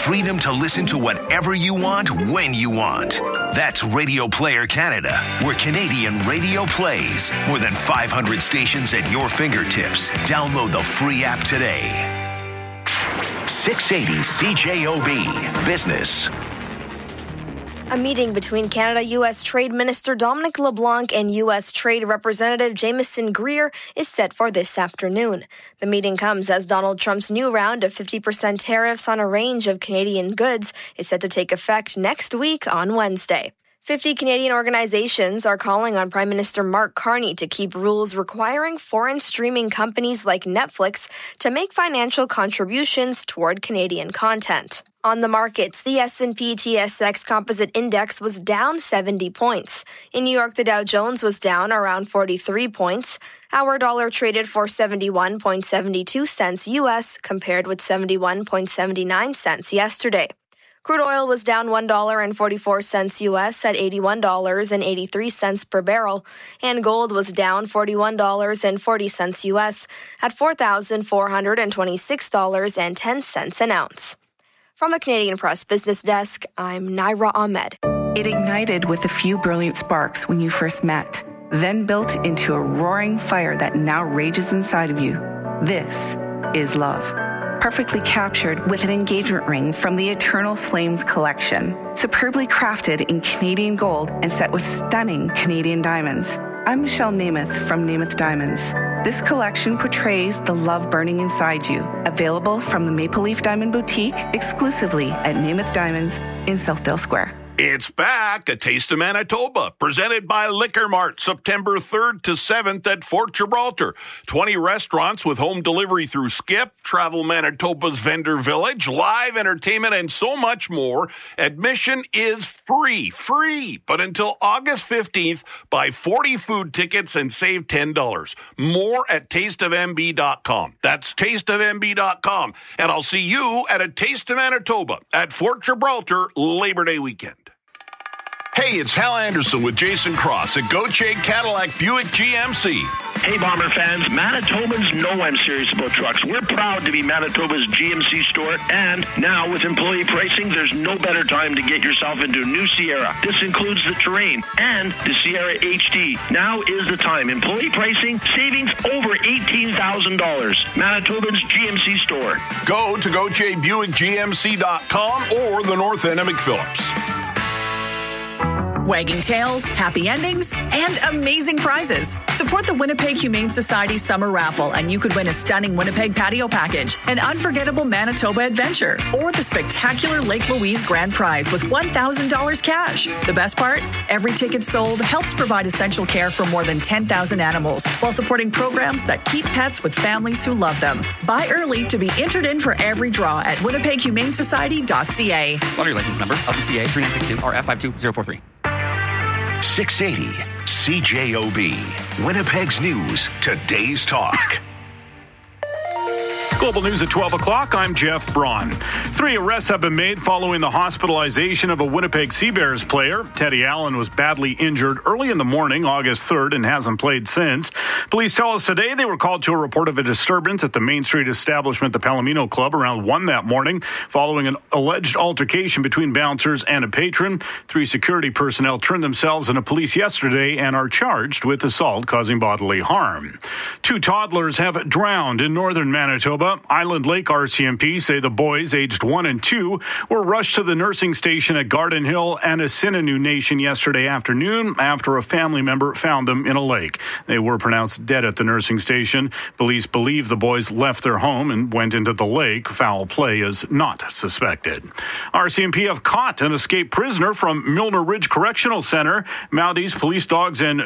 freedom to listen to whatever you want, when you want. That's Radio Player Canada, where Canadian radio plays. More than 500 stations at your fingertips. Download the free app today. 680 CJOB Business. A meeting between Canada-U.S. Trade Minister Dominic LeBlanc and U.S. Trade Representative Jameson Greer is set for this afternoon. The meeting comes as Donald Trump's new round of 50% tariffs on a range of Canadian goods is set to take effect next week on Wednesday. 50 Canadian organizations are calling on Prime Minister Mark Carney to keep rules requiring foreign streaming companies like Netflix to make financial contributions toward Canadian content. On the markets, the S&P TSX Composite Index was down 70 points. In New York, the Dow Jones was down around 43 points. Our dollar traded for 71.72 cents U.S. compared with 71.79 cents yesterday. Crude oil was down $1.44 U.S. at $81.83 per barrel, and gold was down $41.40 U.S. at $4,426.10 an ounce. From the Canadian Press Business Desk, I'm Naira Ahmed. It ignited with a few brilliant sparks when you first met, then built into a roaring fire that now rages inside of you. This is love. Perfectly captured with an engagement ring from the Eternal Flames collection, superbly crafted in Canadian gold and set with stunning Canadian diamonds. I'm Michelle Namath from Namath Diamonds. This collection portrays the love burning inside you. Available from the Maple Leaf Diamond Boutique exclusively at Namath Diamonds in Southdale Square. It's back, A Taste of Manitoba, presented by Liquor Mart, September 3rd to 7th at Fort Gibraltar. 20 restaurants with home delivery through Skip, Travel Manitoba's Vendor Village, live entertainment, and so much more. Admission is free, but until August 15th, buy 40 food tickets and save $10. More at tasteofmb.com. That's tasteofmb.com. And I'll see you at A Taste of Manitoba at Fort Gibraltar Labor Day weekend. Hey, it's Hal Anderson with Jason Cross at Gauthier Cadillac Buick GMC. Hey, Bomber fans, Manitobans know I'm serious about trucks. We're proud to be Manitoba's GMC store, and now with employee pricing, there's no better time to get yourself into a new Sierra. This includes the Terrain and the Sierra HD. Now is the time. Employee pricing, savings over $18,000. Manitoba's GMC store. Go to GautierBuickGMC.com or the North End of McPhillips. Wagging tails, happy endings, and amazing prizes. Support the Winnipeg Humane Society Summer Raffle, and you could win a stunning Winnipeg patio package, an unforgettable Manitoba adventure, or the spectacular Lake Louise Grand Prize with $1,000 cash. The best part? Every ticket sold helps provide essential care for more than 10,000 animals, while supporting programs that keep pets with families who love them. Buy early to be entered in for every draw at winnipeghumanesociety.ca. Lottery license number, LGCA 3962 RF52043. 680 CJOB, Winnipeg's News, Today's Talk. Global News at 12 o'clock. I'm Jeff Braun. 3 arrests have been made following the hospitalization of a Winnipeg Seabears player. Teddy Allen was badly injured early in the morning, August 3rd, and hasn't played since. Police tell us today they were called to a report of a disturbance at the Main Street establishment, the Palomino Club, around 1 that morning, following an alleged altercation between bouncers and a patron. 3 security personnel turned themselves into police yesterday and are charged with assault causing bodily harm. 2 toddlers have drowned in northern Manitoba. Island Lake RCMP say the boys, aged 1 and 2, were rushed to the nursing station at Garden Hill and Asininu Nation yesterday afternoon after a family member found them in a lake. They were pronounced dead at the nursing station. Police believe the boys left their home and went into the lake. Foul play is not suspected. RCMP have caught an escaped prisoner from Milner Ridge Correctional Center. Mounties, police dogs, and